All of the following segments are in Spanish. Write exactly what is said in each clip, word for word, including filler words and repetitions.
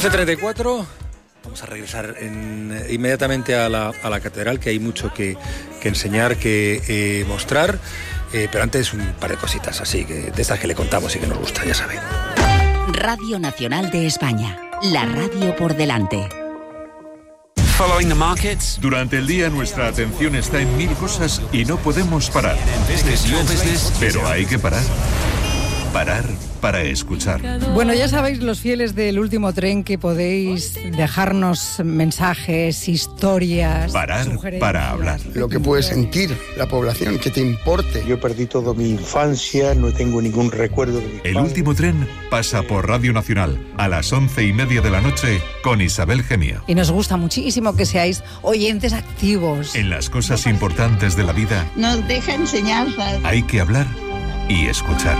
once treinta y cuatro, vamos a regresar en, inmediatamente a la, a la catedral, que hay mucho que, que enseñar, que eh, mostrar, eh, pero antes un par de cositas así, que, de estas que le contamos y que nos gusta, ya saben. Radio Nacional de España, la radio por delante. Following the markets. Durante el día nuestra atención está en mil cosas y no podemos parar. Pero hay que parar. Parar para escuchar. Bueno, ya sabéis, los fieles del Último Tren, que podéis dejarnos mensajes, historias, parar para hablar. Lo que puede sentir la población, que te importe. Yo perdí toda mi infancia, no tengo ningún recuerdo de mi El padre. Último Tren pasa por Radio Nacional a las once y media de la noche con Isabel Gemio. Y nos gusta muchísimo que seáis oyentes activos. En las cosas importantes de la vida nos deja enseñanzas. Hay que hablar y escuchar.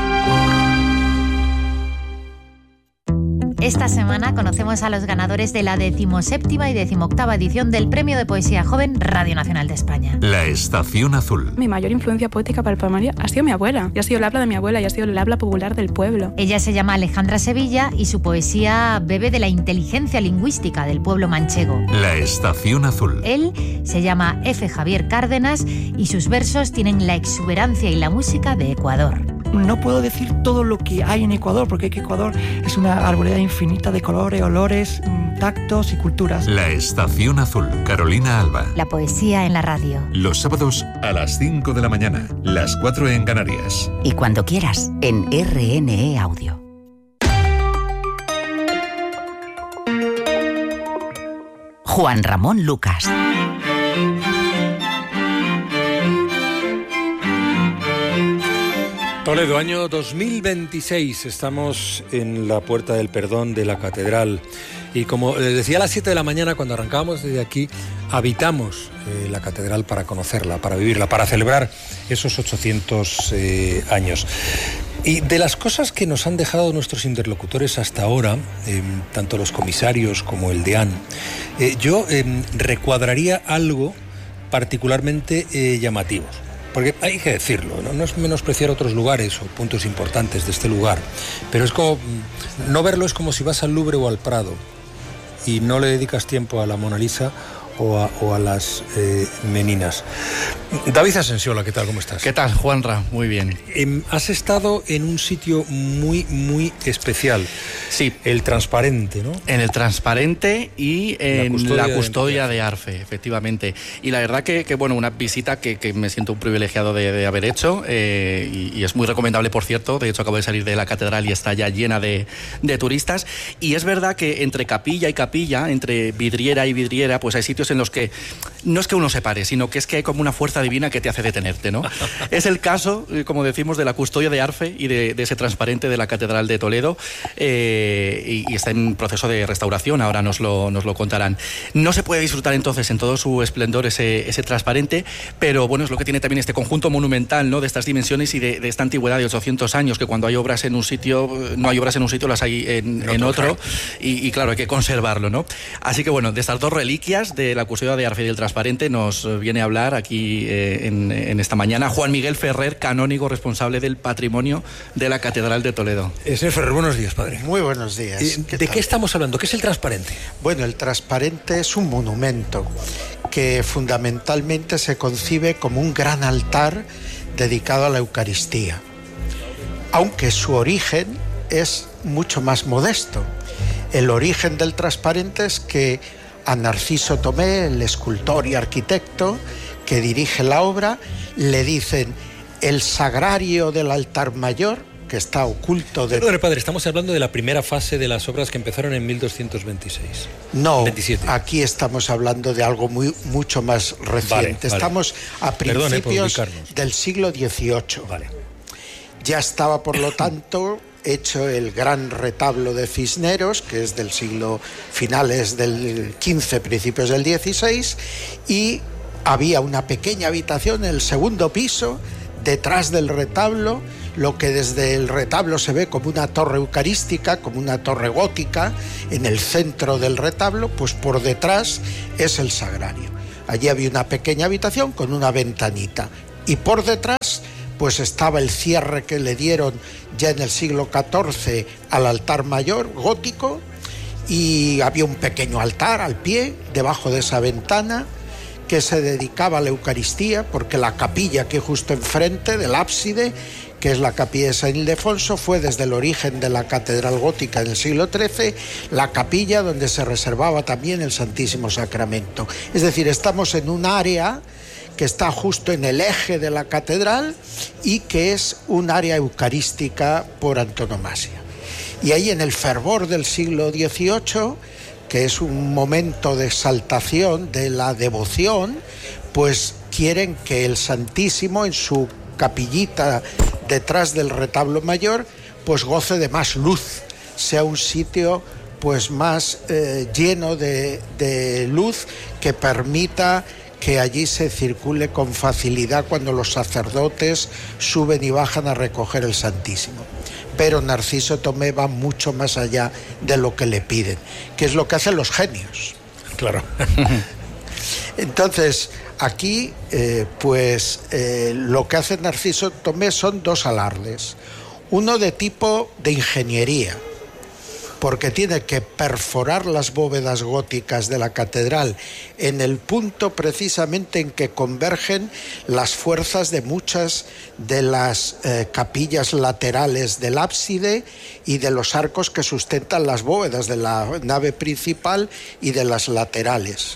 Esta semana conocemos a los ganadores de la decimoséptima y decimoctava edición del Premio de Poesía Joven Radio Nacional de España. La Estación Azul. Mi mayor influencia poética para el poemario ha sido mi abuela. Y ha sido el habla de mi abuela y ha sido el habla popular del pueblo. Ella se llama Alejandra Sevilla y su poesía bebe de la inteligencia lingüística del pueblo manchego. La Estación Azul. Él se llama F. Javier Cárdenas y sus versos tienen la exuberancia y la música de Ecuador. No puedo decir todo lo que hay en Ecuador, porque Ecuador es una arboleda infinita de colores, olores, tactos y culturas. La Estación Azul, Carolina Alba. La poesía en la radio. Los sábados a las cinco de la mañana, las cuatro en Canarias. Y cuando quieras, en R N E Audio. Juan Ramón Lucas. Toledo, año dos mil veintiséis, estamos en la Puerta del Perdón de la Catedral y como les decía a las siete de la mañana cuando arrancábamos desde aquí, habitamos eh, la Catedral para conocerla, para vivirla, para celebrar esos ochocientos eh, años. Y de las cosas que nos han dejado nuestros interlocutores hasta ahora, eh, tanto los comisarios como el deán, eh, yo eh, recuadraría algo particularmente eh, llamativo. Porque hay que decirlo, ¿no? No es menospreciar otros lugares o puntos importantes de este lugar, pero es como, no verlo es como si vas al Louvre o al Prado y no le dedicas tiempo a la Mona Lisa o a, o a las eh, Meninas. David Asensiola, ¿qué tal? ¿Cómo estás? ¿Qué tal, Juanra? Muy bien. Eh, has estado en un sitio muy, muy especial. Sí. El Transparente, ¿no? En el Transparente y en la custodia, la custodia de, de Arfe, efectivamente. Y la verdad que, que bueno, una visita que, que me siento un privilegiado de, de haber hecho eh, y, y es muy recomendable, por cierto. De hecho, acabo de salir de la catedral y está ya llena de, de turistas. Y es verdad que entre capilla y capilla, entre vidriera y vidriera, pues hay sitios en los que no es que uno se pare, sino que es que hay como una fuerza divina que te hace detenerte, ¿no? Es el caso, como decimos, de la custodia de Arfe y de, de ese Transparente de la Catedral de Toledo eh, y, y está en proceso de restauración, ahora nos lo, nos lo contarán. No se puede disfrutar entonces en todo su esplendor ese, ese Transparente, pero bueno, es lo que tiene también este conjunto monumental, ¿no? De estas dimensiones y de, de esta antigüedad de ochocientos años, que cuando hay obras en un sitio, no hay obras en un sitio, las hay en, en otro, y, y claro, hay que conservarlo, ¿no? Así que bueno, de estas dos reliquias de la custodia de Arfe y del Transparente nos viene a hablar aquí eh, en, en esta mañana Juan Miguel Ferrer, canónigo responsable del patrimonio de la Catedral de Toledo. Eh, señor Ferrer, buenos días, padre. Muy buenos días. Eh, ¿De tal? qué estamos hablando? ¿Qué es el Transparente? Bueno, el Transparente es un monumento que fundamentalmente se concibe como un gran altar dedicado a la Eucaristía, aunque su origen es mucho más modesto. El origen del Transparente es que a Narciso Tomé, el escultor y arquitecto que dirige la obra, le dicen: el sagrario del altar mayor, que está oculto de... Perdone, padre, estamos hablando de la primera fase de las obras que empezaron en mil doscientos veintiséis. No, veintisiete. Aquí estamos hablando de algo muy, mucho más reciente. Vale, vale. Estamos a principios Perdone, del siglo dieciocho. Vale. Ya estaba, por lo tanto, hecho el gran retablo de Cisneros, que es del siglo finales del quince, principios del dieciséis, y había una pequeña habitación en el segundo piso, detrás del retablo, lo que desde el retablo se ve como una torre eucarística, como una torre gótica, en el centro del retablo, pues por detrás es el sagrario. Allí había una pequeña habitación con una ventanita, y por detrás pues estaba el cierre que le dieron ya en el siglo catorce al altar mayor gótico, y había un pequeño altar al pie, debajo de esa ventana, que se dedicaba a la Eucaristía, porque la capilla que justo enfrente del ábside, que es la capilla de San Ildefonso, fue desde el origen de la catedral gótica en el siglo trece, la capilla donde se reservaba también el Santísimo Sacramento. Es decir, estamos en un área que está justo en el eje de la catedral y que es un área eucarística por antonomasia. Y ahí en el fervor del siglo dieciocho, que es un momento de exaltación de la devoción, pues quieren que el Santísimo en su capillita detrás del retablo mayor pues goce de más luz, sea un sitio pues más eh, lleno de, de luz, que permita que allí se circule con facilidad cuando los sacerdotes suben y bajan a recoger el Santísimo. Pero Narciso Tomé va mucho más allá de lo que le piden, que es lo que hacen los genios. Claro. Entonces, aquí, eh, pues, eh, lo que hace Narciso Tomé son dos alardes. Uno de tipo de ingeniería, porque tiene que perforar las bóvedas góticas de la catedral en el punto precisamente en que convergen las fuerzas de muchas de las eh, capillas laterales del ábside y de los arcos que sustentan las bóvedas de la nave principal y de las laterales.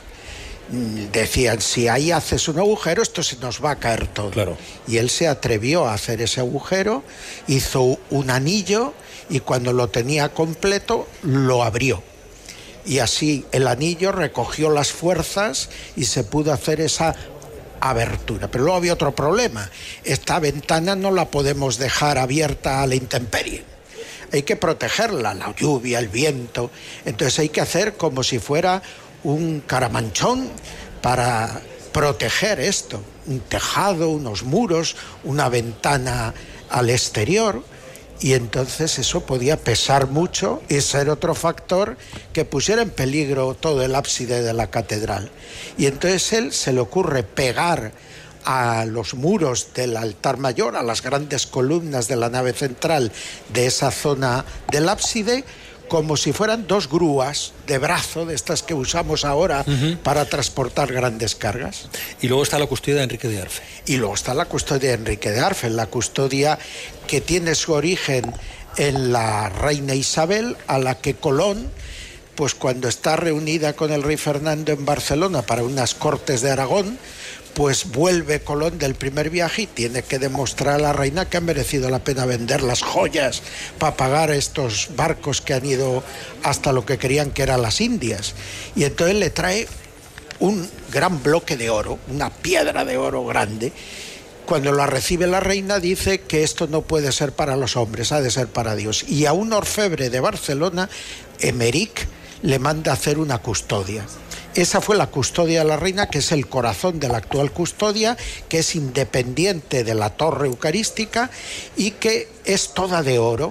Decían, si ahí haces un agujero, esto se nos va a caer todo. Claro. Y él se atrevió a hacer ese agujero, hizo un anillo y cuando lo tenía completo, lo abrió. Y así el anillo recogió las fuerzas y se pudo hacer esa abertura. Pero luego había otro problema. Esta ventana no la podemos dejar abierta a la intemperie. Hay que protegerla, la lluvia, el viento. Entonces hay que hacer como si fuera un caramanchón para proteger esto, un tejado, unos muros, una ventana al exterior, y entonces eso podía pesar mucho y ser otro factor que pusiera en peligro todo el ábside de la catedral. Y entonces él se le ocurre pegar a los muros del altar mayor, a las grandes columnas de la nave central de esa zona del ábside, como si fueran dos grúas de brazo, de estas que usamos ahora uh-huh. para transportar grandes cargas. Y luego está la custodia de Enrique de Arfe. Y luego está la custodia de Enrique de Arfe, la custodia que tiene su origen en la reina Isabel, a la que Colón, pues cuando está reunida con el rey Fernando en Barcelona para unas cortes de Aragón, pues vuelve Colón del primer viaje y tiene que demostrar a la reina que ha merecido la pena vender las joyas para pagar estos barcos que han ido hasta lo que creían que eran las Indias. Y entonces le trae un gran bloque de oro, una piedra de oro grande. Cuando la recibe la reina dice que esto no puede ser para los hombres, ha de ser para Dios. Y a un orfebre de Barcelona, Emeric, le manda hacer una custodia. Esa fue la custodia de la reina, que es el corazón de la actual custodia, que es independiente de la torre eucarística y que es toda de oro,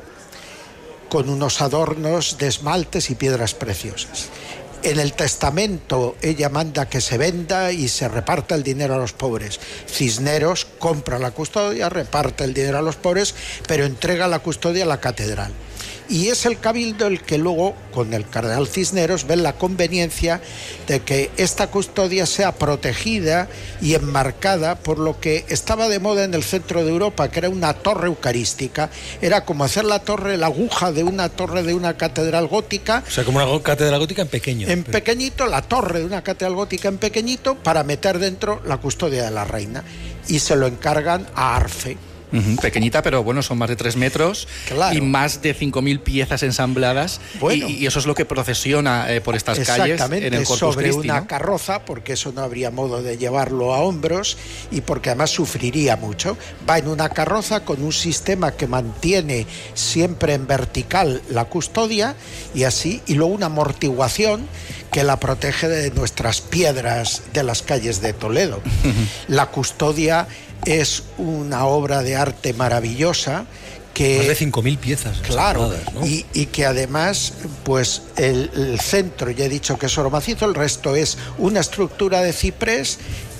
con unos adornos de esmaltes y piedras preciosas. En el testamento ella manda que se venda y se reparta el dinero a los pobres. Cisneros compra la custodia, reparte el dinero a los pobres, pero entrega la custodia a la catedral. Y es el cabildo el que luego, con el cardenal Cisneros, ve la conveniencia de que esta custodia sea protegida y enmarcada por lo que estaba de moda en el centro de Europa, que era una torre eucarística. Era como hacer la torre, la aguja de una torre de una catedral gótica. O sea, como una catedral gótica en pequeño. En pequeñito, la torre de una catedral gótica en pequeñito, para meter dentro la custodia de la reina. Y se lo encargan a Arfe. Uh-huh, pequeñita, pero bueno, son más de tres metros, claro. Y más de cinco mil piezas ensambladas, bueno, y, y eso es lo que procesiona eh, por estas calles en el Corpus sobre Christi, una ¿no? carroza, porque eso no habría modo de llevarlo a hombros y porque además sufriría mucho. Va en una carroza con un sistema que mantiene siempre en vertical la custodia y así, y luego una amortiguación que la protege de nuestras piedras de las calles de Toledo. Uh-huh. La custodia es una obra de arte maravillosa que... Más de cinco mil piezas. Claro, ¿no? y, y que además, pues el, el centro, ya he dicho que es oro macizo, el resto es una estructura de ciprés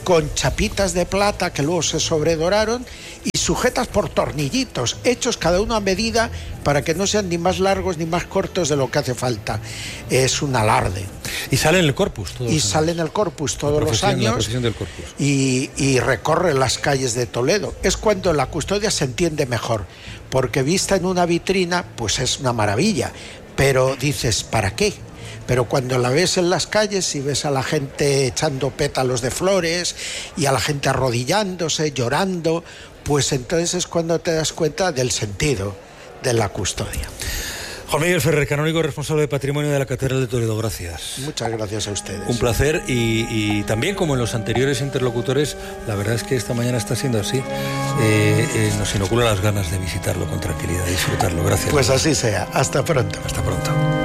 con chapitas de plata que luego se sobredoraron y sujetas por tornillitos, hechos cada uno a medida para que no sean ni más largos ni más cortos de lo que hace falta. Es un alarde. Y sale en el Corpus todos Y los sale años. en el Corpus todos La los procesión- la años procesión del Corpus. y, y recorre las calles de Toledo. Es cuando la custodia se entiende mejor, porque vista en una vitrina, pues es una maravilla, pero dices, ¿para qué? Pero cuando la ves en las calles y ves a la gente echando pétalos de flores y a la gente arrodillándose, llorando, pues entonces es cuando te das cuenta del sentido de la custodia. Juan Miguel Ferrer, canónigo responsable de patrimonio de la Catedral de Toledo, gracias. Muchas gracias a ustedes. Un placer y, y también, como en los anteriores interlocutores, la verdad es que esta mañana está siendo así. Eh, eh, nos inocula las ganas de visitarlo con tranquilidad, de disfrutarlo. Gracias. Pues así sea. Hasta pronto. Hasta pronto.